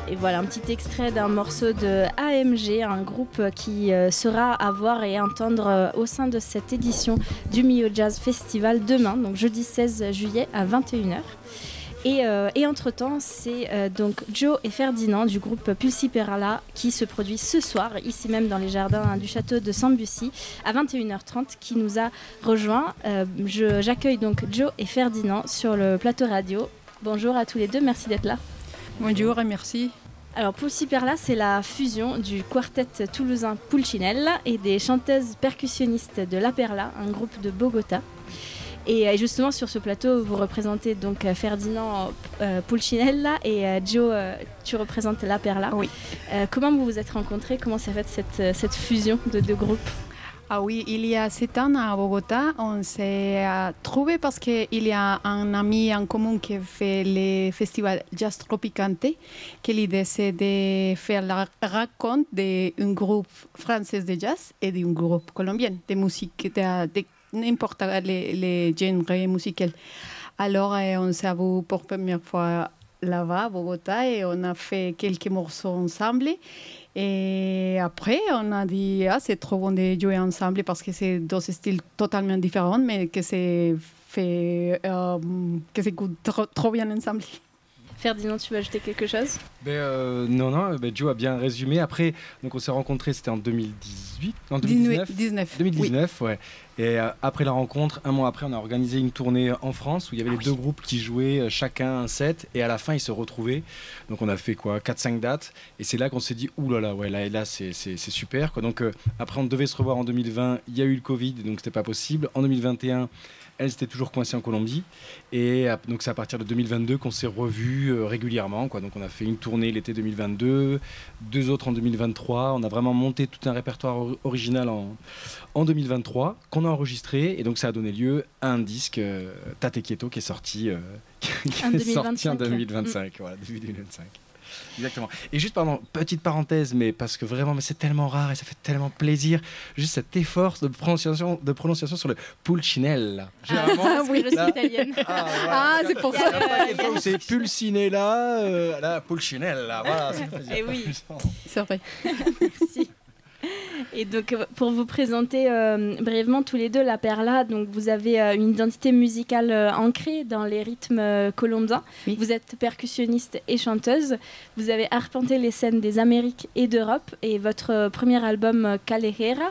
Et voilà un petit extrait d'un morceau de AMG, un groupe qui sera à voir et entendre au sein de cette édition du Millau Jazz Festival demain, donc jeudi 16 juillet à 21h. Et entre-temps, c'est donc Joe et Ferdinand du groupe Pulsi Perala qui se produit ce soir, ici même dans les jardins du château de Sambucy, à 21h30, qui nous a rejoints. J'accueille donc Joe et Ferdinand sur le plateau radio. Bonjour à tous les deux, merci d'être là. Bonjour et merci. Alors Pulsi Perala, c'est la fusion du quartet toulousain Pulcinella et des chanteuses percussionnistes de La Perla, un groupe de Bogota. Et justement sur ce plateau, vous représentez donc Ferdinand Pulcinella et Joe, tu représentes La Perla. Oui. Comment vous vous êtes rencontrés? Comment s'est faite cette fusion de deux groupes? Ah oui, il y a 7 ans à Bogota, on s'est trouvés parce qu'il y a un ami en commun qui fait le festival Jazz Tropicante, que l'idée c'est de faire la rencontre d'un groupe français de jazz et d'un groupe colombien de musique, de n'importe les genres musicaux. Alors on s'est vu pour la première fois là-bas à Bogota et on a fait quelques morceaux ensemble. Et après, on a dit c'est trop bon de jouer ensemble parce que c'est deux styles totalement différents, mais que c'est fait, que c'est trop bien ensemble. Ferdinand, tu veux ajouter quelque chose? Non, Joe a bien résumé. Après, donc on s'est rencontrés, c'était en 2018, en 2019. 2019, oui. Ouais. Et après la rencontre, un mois après, on a organisé une tournée en France où il y avait les deux groupes qui jouaient chacun un set et à la fin ils se retrouvaient. Donc on a fait 4-5 dates et c'est là qu'on s'est dit oulala, ouais, là c'est super quoi. Donc après on devait se revoir en 2020, il y a eu le Covid donc c'était pas possible. En 2021, elles étaient toujours coincées en Colombie et donc c'est à partir de 2022 qu'on s'est revus régulièrement quoi. Donc on a fait une tournée l'été 2022, 2 autres en 2023. On a vraiment monté tout un répertoire original en 2023 qu'on a enregistré et donc ça a donné lieu à un disque Tate Quieto qui est sorti en 2025, voilà, début 2025. Exactement. Et juste, pardon, petite parenthèse, mais parce que vraiment, mais c'est tellement rare et ça fait tellement plaisir. Juste cet effort de prononciation sur le Pulcinella. Oui, je suis italienne. C'est pour ça. C'est Pulcinella, la Pulcinella. Voilà. Et oui, c'est vrai. Merci. Et donc pour vous présenter brièvement tous les deux La Perla, donc vous avez une identité musicale ancrée dans les rythmes colombiens. Oui. Vous êtes percussionniste et chanteuse. Vous avez arpenté les scènes des Amériques et d'Europe et votre premier album Callejera.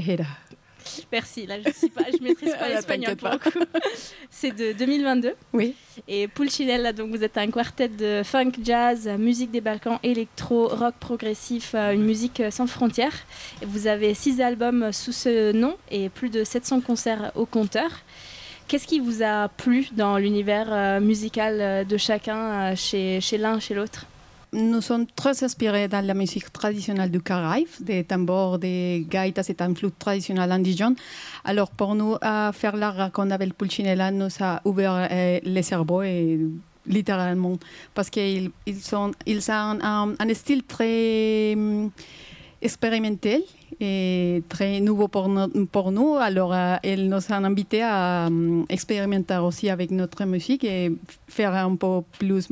Merci, là je maîtrise pas l'espagnol pour le coup. C'est de 2022. Oui. Et Pulcinella, donc vous êtes un quartet de funk, jazz, musique des Balkans, électro, rock progressif, une musique sans frontières. Et vous avez 6 albums sous ce nom et plus de 700 concerts au compteur. Qu'est-ce qui vous a plu dans l'univers musical de chacun, chez l'un, chez l'autre? Nous sommes très inspirés dans la musique traditionnelle du Caraïbe, des tambours, des gaitas et un flûte traditionnel indigène. Alors pour nous, faire la rencontre avec Pulcinella nous a ouvert les cerveaux et littéralement parce qu'ils ont un style très expérimental et très nouveau pour nous. Alors, ils nous ont invités à expérimenter aussi avec notre musique et faire un peu plus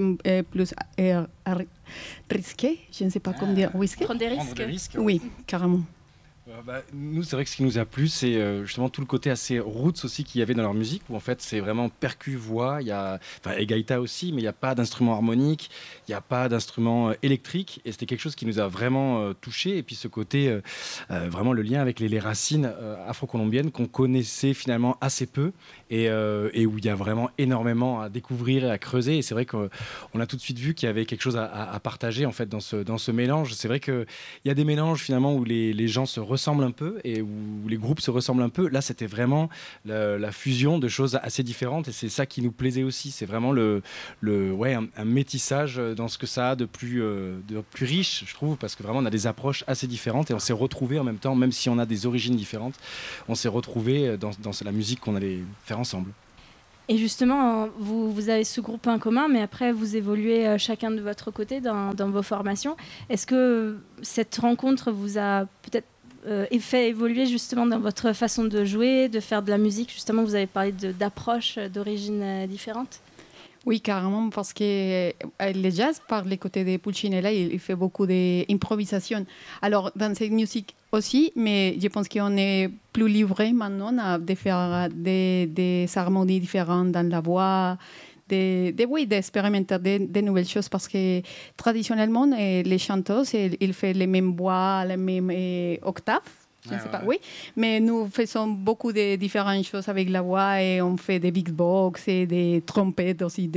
risqué. Je ne sais pas comment dire. Risqué. Prendre des risques. Oui, carrément. Nous, c'est vrai que ce qui nous a plu, c'est justement tout le côté assez roots aussi qu'il y avait dans leur musique, où en fait c'est vraiment percu, voix, et gaïta aussi, mais il n'y a pas d'instrument harmonique, il n'y a pas d'instrument électrique, et c'était quelque chose qui nous a vraiment touchés. Et puis ce côté, vraiment le lien avec les racines afro-colombiennes qu'on connaissait finalement assez peu, et où il y a vraiment énormément à découvrir et à creuser. Et c'est vrai qu'on a tout de suite vu qu'il y avait quelque chose à partager en fait dans ce mélange. C'est vrai qu'il y a des mélanges finalement où les gens se ressemblent un peu et où les groupes se ressemblent un peu. Là, c'était vraiment la fusion de choses assez différentes et c'est ça qui nous plaisait aussi. C'est vraiment un métissage dans ce que ça a de plus riche, je trouve, parce que vraiment on a des approches assez différentes et on s'est retrouvés en même temps, même si on a des origines différentes, on s'est retrouvés dans la musique qu'on allait faire ensemble. Et justement, vous avez ce groupe en commun, mais après, vous évoluez chacun de votre côté dans vos formations. Est-ce que cette rencontre vous a peut-être fait évoluer justement dans votre façon de jouer, de faire de la musique? Justement, vous avez parlé d'approches d'origines différentes. Oui, carrément, parce que le jazz, par les côtés de Pulcinella, il fait beaucoup d'improvisation. Alors, dans cette musique aussi, mais je pense qu'on est plus livré maintenant de faire des harmonies différentes dans la voix, d'expérimenter des nouvelles choses, parce que traditionnellement, les chanteuses, ils font les mêmes voix, les mêmes octaves. Je ne sais pas, oui. Mais nous faisons beaucoup de différentes choses avec la voix et on fait des big box et des trompettes aussi.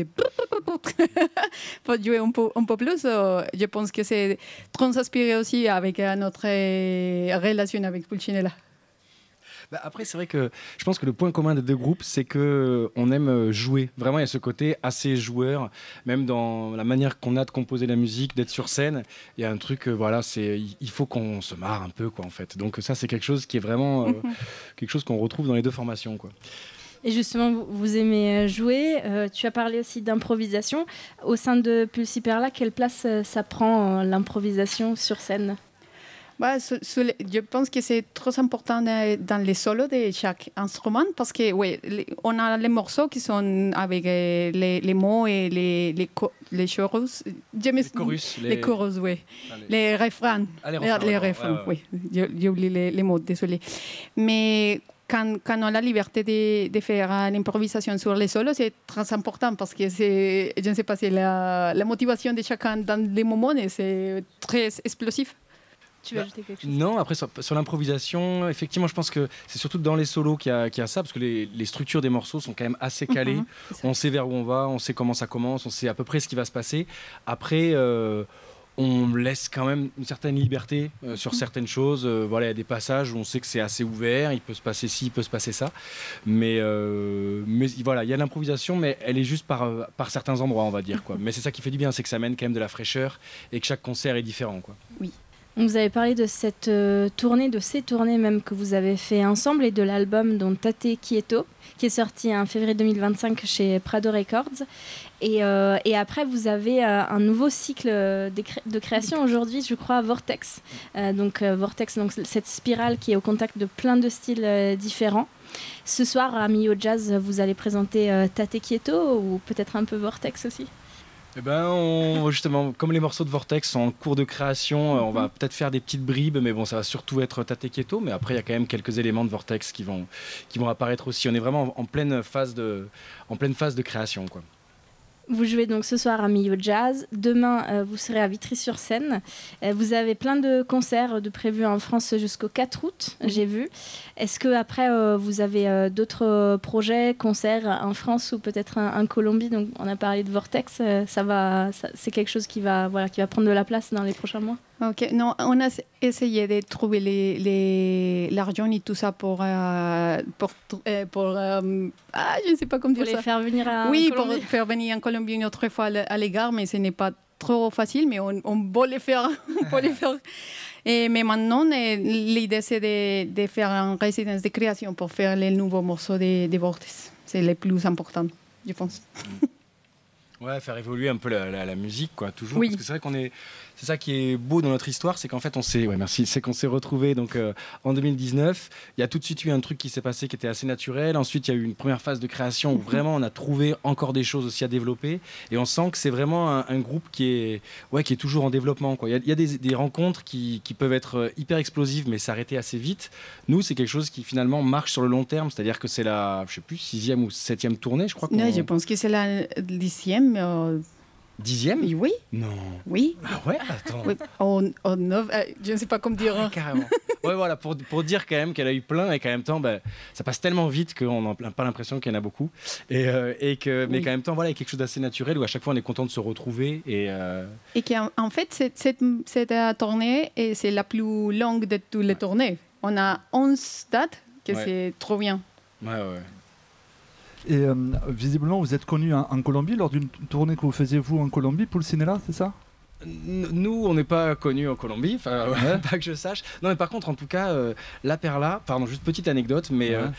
Pour jouer un peu plus, je pense que c'est trop inspiré aussi avec notre relation avec Pulcinella. Après, c'est vrai que je pense que le point commun des deux groupes, c'est qu'on aime jouer. Vraiment, il y a ce côté assez joueur, même dans la manière qu'on a de composer la musique, d'être sur scène. Il y a un truc, il faut qu'on se marre un peu, quoi, en fait. Donc ça, c'est quelque chose qui est vraiment quelque chose qu'on retrouve dans les deux formations, quoi. Et justement, vous aimez jouer. Tu as parlé aussi d'improvisation. Au sein de Pulsiperla, quelle place ça prend, l'improvisation sur scène ? Je pense que c'est trop important dans les solos de chaque instrument, parce que on a les morceaux qui sont avec les mots et les chorus. Les chorus, oui. Les refrains. Les refrains, oui. J'ai oublié les mots, désolé. Mais quand on a la liberté de faire l'improvisation sur les solos, c'est très important, parce que je ne sais pas, c'est la motivation de chacun dans les moments, et c'est très explosif. Tu veux ajouter quelque chose ? Non, après sur l'improvisation, effectivement, je pense que c'est surtout dans les solos qu'il y a ça, parce que les structures des morceaux sont quand même assez calées. On sait vers où on va, on sait comment ça commence, on sait à peu près ce qui va se passer. Après, on laisse quand même une certaine liberté sur certaines choses. Il y a des passages où on sait que c'est assez ouvert, il peut se passer ci, il peut se passer ça. Mais voilà, il y a l'improvisation, mais elle est juste par certains endroits, on va dire, quoi. Mais c'est ça qui fait du bien, c'est que ça amène quand même de la fraîcheur et que chaque concert est différent, quoi. Oui. Vous avez parlé de cette tournée, de ces tournées même que vous avez fait ensemble, et de l'album dont Tate Quieto, qui est sorti en février 2025 chez Prado Records. Et après, vous avez un nouveau cycle de création aujourd'hui, je crois, Vortex. Vortex, donc cette spirale qui est au contact de plein de styles différents. Ce soir, à Millau Jazz, vous allez présenter Tate Quieto, ou peut-être un peu Vortex aussi ? Justement, comme les morceaux de Vortex sont en cours de création, on va peut-être faire des petites bribes, mais bon, ça va surtout être Tate Quieto. Mais après, il y a quand même quelques éléments de Vortex qui vont apparaître aussi. On est vraiment en pleine phase de création, quoi. Vous jouez donc ce soir à Millau Jazz. Demain, vous serez à Vitry-sur-Seine. Vous avez plein de concerts de prévus en France jusqu'au 4 août, j'ai vu. Est-ce qu'après, vous avez d'autres projets, concerts en France ou peut-être en Colombie ? Donc, on a parlé de Vortex. C'est quelque chose qui va prendre de la place dans les prochains mois ? Ok, non, on a essayé de trouver l'argent et tout ça pour je ne sais pas comment dire ça. Pour les faire venir en Colombie. Oui, pour faire venir en Colombie une autre fois à l'égard, mais ce n'est pas trop facile, mais on peut les faire. Mais maintenant, l'idée, c'est de faire une résidence de création pour faire les nouveaux morceaux de Vortex. C'est le plus important, je pense. Ouais, faire évoluer un peu la musique, quoi, toujours. Oui. Parce que c'est vrai c'est ça qui est beau dans notre histoire, c'est qu'en fait c'est qu'on s'est retrouvés donc en 2019. Il y a tout de suite eu un truc qui s'est passé qui était assez naturel. Ensuite, il y a eu une première phase de création où vraiment on a trouvé encore des choses aussi à développer. Et on sent que c'est vraiment un groupe qui est toujours en développement, quoi. Il y a des rencontres qui peuvent être hyper explosives, mais s'arrêter assez vite. Nous, c'est quelque chose qui finalement marche sur le long terme. C'est-à-dire que c'est la, je sais plus, 6e ou 7e tournée, je crois. Non, je pense que c'est la 10e. 10e ? Oui. Non. Oui. Ah ouais, attends. Oui. Je ne sais pas comment dire. Ouais, carrément. Ouais, voilà, pour dire quand même qu'elle a eu plein, et qu'en même temps, ça passe tellement vite qu'on n'a pas l'impression qu'il y en a beaucoup. Mais qu'en même temps, voilà, il y a quelque chose d'assez naturel où à chaque fois on est content de se retrouver. Et qu'en fait, cette tournée, c'est la plus longue de toutes les tournées. On a 11 dates, c'est trop bien. Ouais. Et visiblement, vous êtes connu en Colombie lors d'une tournée que vous faisiez, vous, en Colombie, Pulcinella, c'est ça ? Nous, on n'est pas connus en Colombie, pas que je sache. Non, mais par contre, en tout cas, La Perla, pardon, juste petite anecdote, mais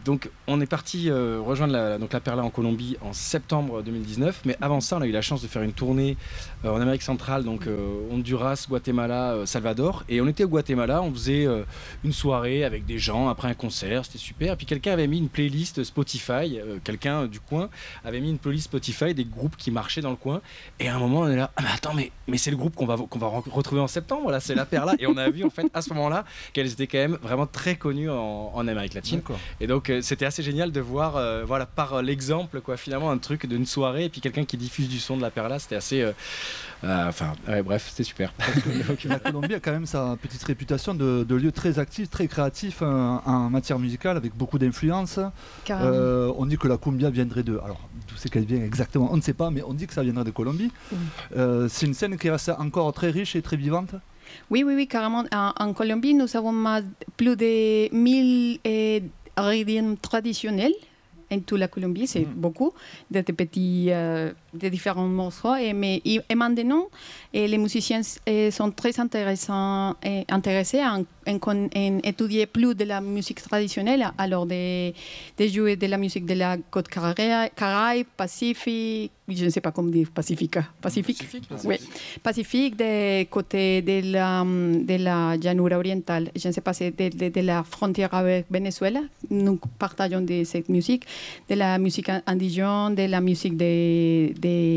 Donc on est parti rejoindre la Perla en Colombie en septembre 2019, mais avant ça on a eu la chance de faire une tournée en Amérique centrale, donc Honduras, Guatemala, Salvador, et on était au Guatemala, on faisait une soirée avec des gens après un concert, c'était super, et puis quelqu'un avait mis une playlist Spotify, quelqu'un du coin avait mis une playlist Spotify des groupes qui marchaient dans le coin, et à un moment on est là, ah mais attends, mais c'est le groupe qu'on va retrouver en septembre, là c'est la Perla, et on a vu en fait à ce moment-là qu'elles étaient quand même vraiment très connues en Amérique latine. D'accord. Et donc c'était assez génial de voir voilà, par l'exemple quoi, finalement un truc d'une soirée et puis quelqu'un qui diffuse du son de la Perla, c'était assez bref, c'était super. La Colombie a quand même sa petite réputation de lieu très actif, très créatif en matière musicale, avec beaucoup d'influences. On dit que la cumbia viendrait alors d'où c'est qu'elle vient exactement, on ne sait pas, mais on dit que ça viendrait de Colombie. C'est une scène qui reste encore très riche et très vivante. Oui, carrément. En Colombie, nous avons plus de 1000 rythmes traditionnels. En toute la Colombie, c'est beaucoup de petits, de différents morceaux. Et maintenant, les musiciens sont très intéressés à étudier plus de la musique traditionnelle, alors de jouer de la musique de la côte Caraïbe, Pacifique, je ne sais pas comment dire, Pacifique. Oui, Pacifique, des côtés de la llanura orientale. Je ne sais pas, c'est de la frontière avec Venezuela. Nous partageons de cette musique, de la musique indigène, de la musique je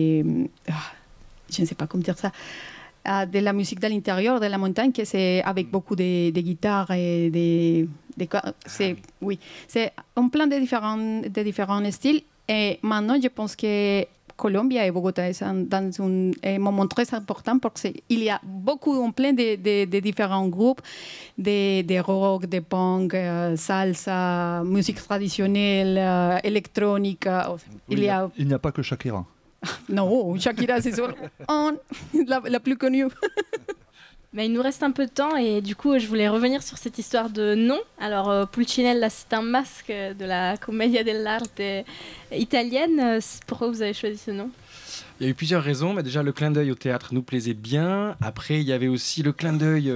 ne sais pas comment dire ça, de la musique de l'intérieur de la montagne, que c'est avec beaucoup de guitares et c'est un plein de différents styles. Et maintenant, je pense que Colombie et Bogotá sont dans un moment très important parce qu'il y a beaucoup, plein de différents groupes, de rock, de punk, salsa, musique traditionnelle, électronique. Il n'y a pas que Shakira. Non, Shakira, c'est la plus connue. Mais il nous reste un peu de temps et du coup, je voulais revenir sur cette histoire de nom. Alors, Pulcinella, c'est un masque de la commedia dell'arte italienne. Pourquoi vous avez choisi ce nom ? Il y a eu plusieurs raisons, mais déjà le clin d'œil au théâtre nous plaisait bien. Après, il y avait aussi le clin d'œil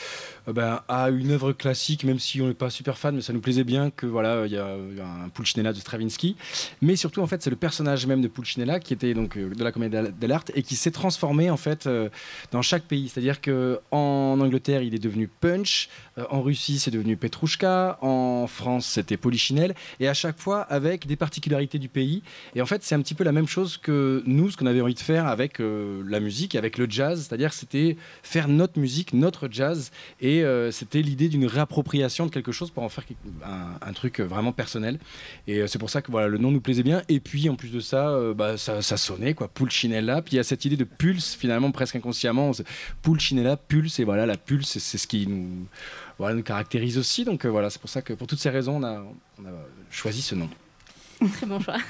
à une œuvre classique, même si on n'est pas super fan, mais ça nous plaisait bien que voilà, il y a un Pulcinella de Stravinsky. Mais surtout, en fait, c'est le personnage même de Pulcinella qui était donc de la commedia dell'arte et qui s'est transformé en fait dans chaque pays. C'est-à-dire que en Angleterre, il est devenu Punch, en Russie, c'est devenu Petrouchka, en France, c'était Polichinelle, et à chaque fois avec des particularités du pays. Et en fait, c'est un petit peu la même chose que nous, ce qu'on avait envie de faire avec la musique, avec le jazz, c'est-à-dire c'était faire notre musique, notre jazz, et c'était l'idée d'une réappropriation de quelque chose pour en faire un truc vraiment personnel. Et c'est pour ça que voilà, le nom nous plaisait bien. Et puis en plus de ça, ça sonnait quoi, Pulcinella. Puis il y a cette idée de pulse finalement presque inconsciemment. Pulcinella, pulse, et voilà, la pulse, c'est ce qui nous caractérise aussi. Donc voilà, c'est pour ça que pour toutes ces raisons, on a choisi ce nom. Très bon choix.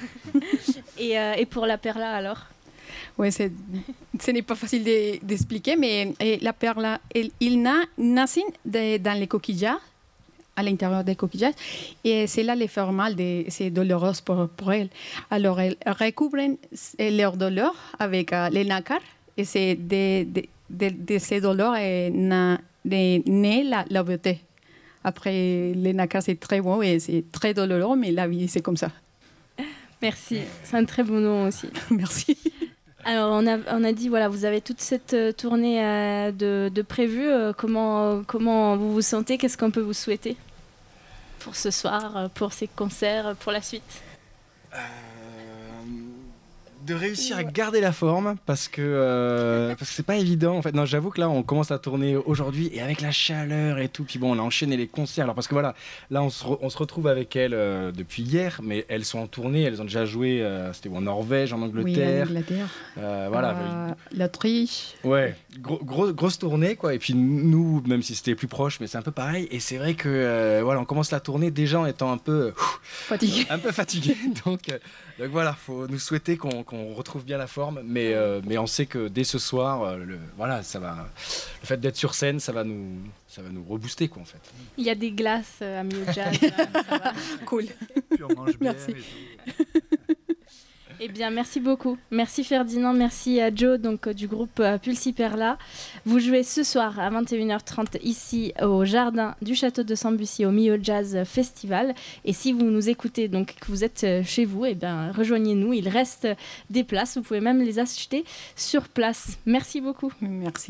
Et pour la Perla alors ? Oui, ce n'est pas facile d'expliquer, mais la Perla, il naît dans les coquillages, à l'intérieur des coquillages, et c'est là le formal, c'est douloureux pour elle. Alors, elles recouvrent leur douleur avec les nacars, et c'est de ces douleurs naît la beauté. Après, les nacars, c'est très bon et c'est très douloureux, mais la vie, c'est comme ça. Merci, c'est un très bon nom aussi. Merci. Alors, on a dit, voilà, vous avez toute cette tournée de prévue. Comment vous vous sentez ? Qu'est-ce qu'on peut vous souhaiter pour ce soir, pour ces concerts, pour la suite ? De réussir à garder la forme parce que c'est pas évident en fait. Non, j'avoue que là on commence à tourner aujourd'hui et avec la chaleur et tout, puis bon on a enchaîné les concerts alors parce que voilà, là on se retrouve avec elles depuis hier, mais elles sont en tournée, elles ont déjà joué c'était en Norvège, en Angleterre. Oui, en Angleterre. Voilà. L'Autriche. Ouais, grosse tournée quoi. Et puis nous, même si c'était plus proche, mais c'est un peu pareil. Et c'est vrai que voilà, on commence la tournée déjà en étant un peu fatigué. Donc voilà, faut nous souhaiter qu'on retrouve bien la forme, mais on sait que dès ce soir, le fait d'être sur scène, ça va nous rebooster quoi en fait. Il y a des glaces à Mio Jazz, ça va. Cool. Puis on mange bien. Merci. Eh Bien, merci beaucoup. Merci Ferdinand, merci à Joe du groupe Pulsiperla. Vous jouez ce soir à 21h30 ici au jardin du château de Sambucy au Millau Jazz Festival. Et si vous nous écoutez, donc que vous êtes chez vous, rejoignez-nous. Il reste des places, vous pouvez même les acheter sur place. Merci beaucoup. Merci.